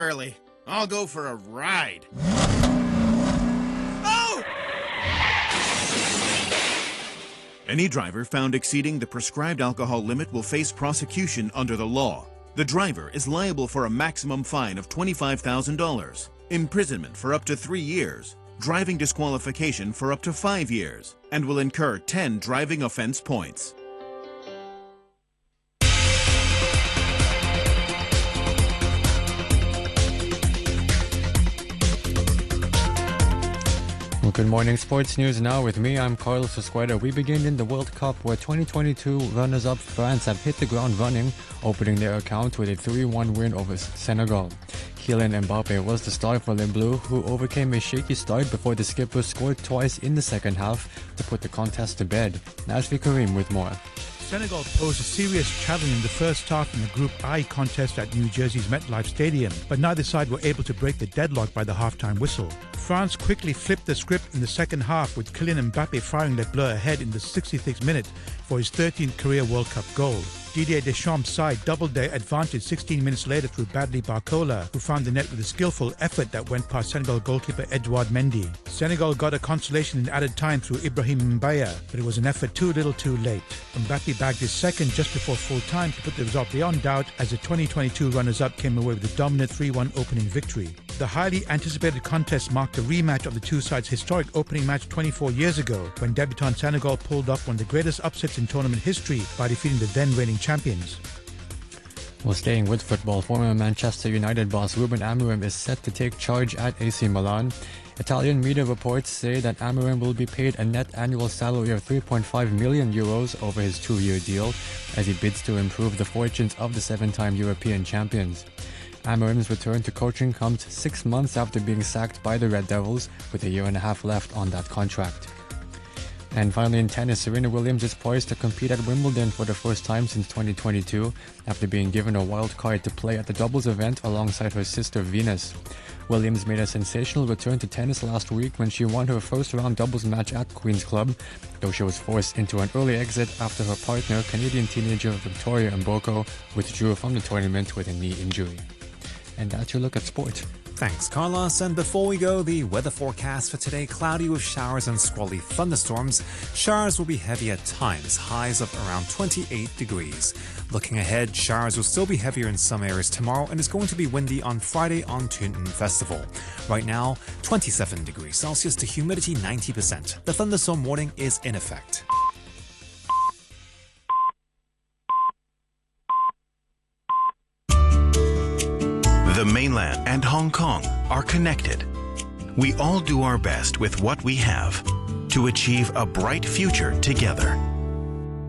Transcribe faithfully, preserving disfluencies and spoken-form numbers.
early. I'll go for a ride. Any driver found exceeding the prescribed alcohol limit will face prosecution under the law. The driver is liable for a maximum fine of twenty-five thousand dollars, imprisonment for up to three years, driving disqualification for up to five years, and will incur ten driving offense points. Well, good morning, sports news now with me. I'm Carlos Escueda. We begin in the World Cup where twenty twenty-two runners-up France have hit the ground running, opening their account with a three one win over Senegal. Kylian Mbappe was the star for Les Bleus, who overcame a shaky start before the skipper scored twice in the second half to put the contest to bed. Nashvi Karim with more. Senegal posed a serious challenge in the first half in the Group I contest at New Jersey's MetLife Stadium, but neither side were able to break the deadlock by the halftime whistle. France quickly flipped the script in the second half, with Kylian Mbappe firing Les Bleus ahead in the sixty-sixth minute for his thirteenth career World Cup goal. Didier Deschamps' side doubled their advantage sixteen minutes later through Badly Barcola, who found the net with a skillful effort that went past Senegal goalkeeper Edouard Mendy. Senegal got a consolation in added time through Ibrahim Mbaya, but it was an effort too little too late. Mbappe bagged his second just before full time to put the result beyond doubt as the twenty twenty-two runners-up came away with a dominant three one opening victory. The highly anticipated contest marked a rematch of the two sides' historic opening match twenty-four years ago, when debutant Senegal pulled off one of the greatest upsets in tournament history by defeating the then reigning champions. Well, staying with football, former Manchester United boss Ruben Amorim is set to take charge at A C Milan. Italian media reports say that Amorim will be paid a net annual salary of three point five million euros over his two-year deal as he bids to improve the fortunes of the seven-time European champions. Amorim's return to coaching comes six months after being sacked by the Red Devils, with a year and a half left on that contract. And finally in tennis, Serena Williams is poised to compete at Wimbledon for the first time since twenty twenty-two, after being given a wild card to play at the doubles event alongside her sister Venus. Williams made a sensational return to tennis last week when she won her first round doubles match at Queen's Club, though she was forced into an early exit after her partner, Canadian teenager Victoria Mboko, withdrew from the tournament with a knee injury. And that's your look at sport. Thanks, Carlos. And before we go, the weather forecast for today: cloudy with showers and squally thunderstorms. Showers will be heavy at times, highs of around twenty-eight degrees. Looking ahead, showers will still be heavier in some areas tomorrow, and it's going to be windy on Friday on Toonton Festival. Right now, twenty-seven degrees Celsius to humidity ninety percent. The thunderstorm warning is in effect. The mainland and Hong Kong are connected. We all do our best with what we have to achieve a bright future together.